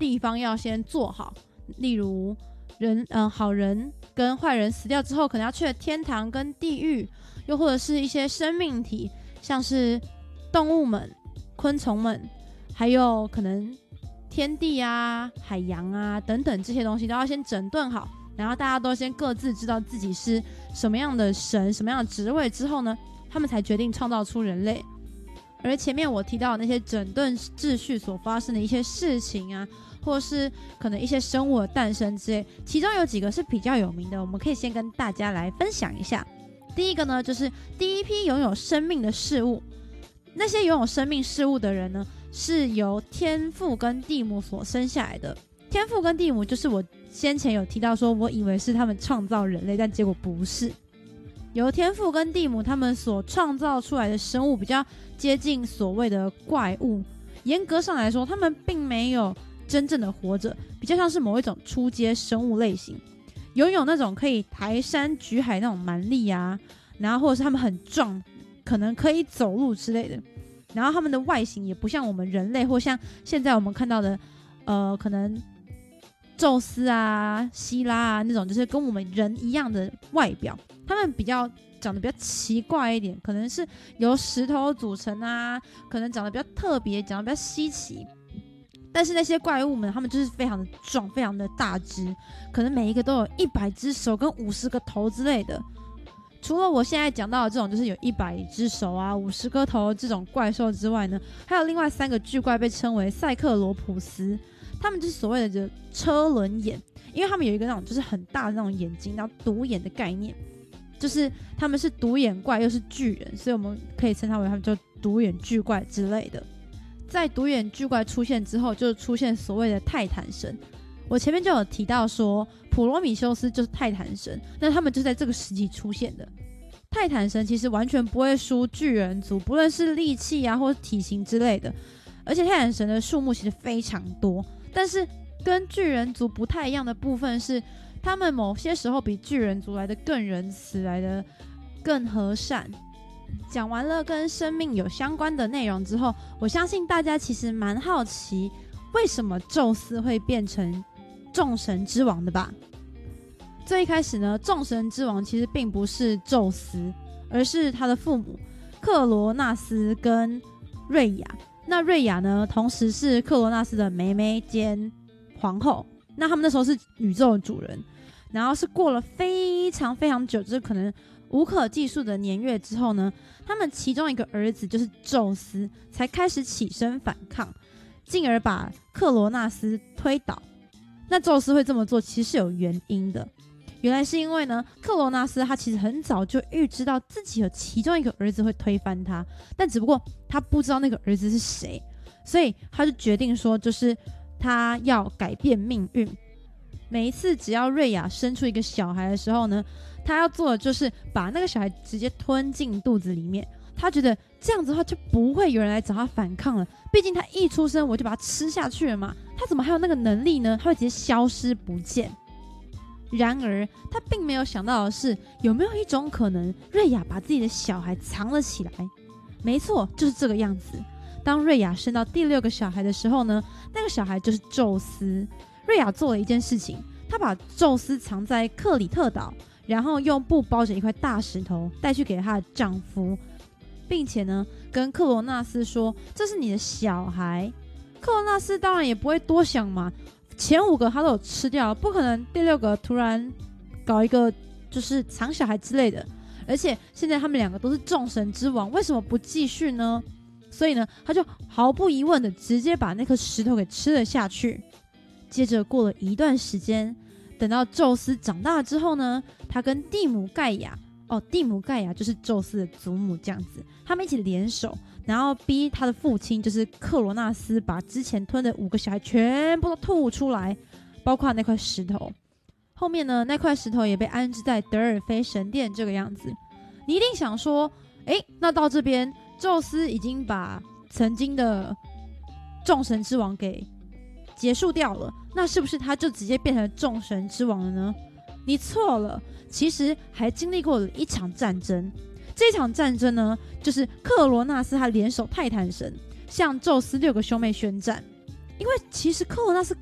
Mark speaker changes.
Speaker 1: 地方要先做好，例如好人跟坏人死掉之后可能要去的天堂跟地狱，又或者是一些生命体，像是动物们、昆虫们，还有可能天地啊、海洋啊等等，这些东西都要先整顿好，然后大家都先各自知道自己是什么样的神、什么样的职位之后呢，他们才决定创造出人类。而前面我提到的那些整顿秩序所发生的一些事情啊，或是可能一些生物的诞生之类，其中有几个是比较有名的，我们可以先跟大家来分享一下。第一个呢，就是第一批拥有生命的事物。那些拥有生命事物的人呢，是由天父跟地母所生下来的。天父跟地母就是我先前有提到说，我以为是他们创造人类，但结果不是。由天父跟地母他们所创造出来的生物比较接近所谓的怪物，严格上来说他们并没有真正的活着，比较像是某一种初阶生物类型，拥有那种可以抬山举海那种蛮力啊，然后或者是他们很壮，可能可以走路之类的，然后他们的外形也不像我们人类，或像现在我们看到的可能宙斯啊、希拉啊那种，就是跟我们人一样的外表，他们长得比较奇怪一点，可能是由石头组成啊，可能长得比较特别，长得比较稀奇。但是那些怪物们，他们就是非常的壮，非常的大只，可能每一个都有100只手跟50个头之类的。除了我现在讲到的这种就是有100只手啊、50个头这种怪兽之外呢，还有另外3个巨怪被称为赛克罗普斯，他们就是所谓的车轮眼，因为他们有一个那种就是很大的那种眼睛，然后独眼的概念，就是他们是独眼怪又是巨人，所以我们可以称他为他们叫独眼巨怪之类的。在独眼巨怪出现之后，就出现所谓的泰坦神。我前面就有提到说，普罗米修斯就是泰坦神，那他们就在这个时期出现的。泰坦神其实完全不会输巨人族，不论是力气啊，或是体型之类的。而且泰坦神的数目其实非常多，但是跟巨人族不太一样的部分是，他们某些时候比巨人族来的更仁慈，来的更和善。讲完了跟生命有相关的内容之后，我相信大家其实蛮好奇，为什么宙斯会变成众神之王的吧？最一开始呢，众神之王其实并不是宙斯，而是他的父母克罗纳斯跟瑞亚。那瑞亚呢，同时是克罗纳斯的妹妹兼皇后。那他们那时候是宇宙的主人，然后是过了非常非常久，就是可能无可计数的年月之后呢，他们其中一个儿子就是宙斯才开始起身反抗，进而把克罗纳斯推倒。那宙斯会这么做其实是有原因的，原来是因为呢，克罗纳斯他其实很早就预知到自己有其中一个儿子会推翻他，但只不过他不知道那个儿子是谁，所以他就决定说，就是他要改变命运。每一次只要瑞亚生出一个小孩的时候呢，他要做的就是把那个小孩直接吞进肚子里面。他觉得这样子的话就不会有人来找他反抗了，毕竟他一出生我就把他吃下去了嘛，他怎么还有那个能力呢？他会直接消失不见。然而他并没有想到的是，有没有一种可能，瑞亚把自己的小孩藏了起来？没错，就是这个样子。当瑞亚生到第6个小孩的时候呢，那个小孩就是宙斯。瑞亚做了一件事情，她把宙斯藏在克里特岛，然后用布包着一块大石头带去给她的丈夫，并且呢跟克罗纳斯说，这是你的小孩。克罗纳斯当然也不会多想嘛，前5个他都有吃掉，不可能第6个突然搞一个就是藏小孩之类的。而且现在他们2个都是众神之王，为什么不继续呢？所以呢，他就毫不疑问的直接把那颗石头给吃了下去。接着过了一段时间，等到宙斯长大之后呢，他跟蒂姆盖亚，蒂姆盖亚就是宙斯的祖母，这样子，他们一起联手，然后逼他的父亲就是克罗纳斯把之前吞的5个小孩全部都吐出来，包括那块石头。后面呢，那块石头也被安置在德尔菲神殿这个样子。你一定想说，那到这边宙斯已经把曾经的众神之王给结束掉了，那是不是他就直接变成众神之王了呢？你错了，其实还经历过了一场战争。这场战争呢，就是克罗纳斯他联手泰坦神向宙斯6个兄妹宣战。因为其实克罗纳斯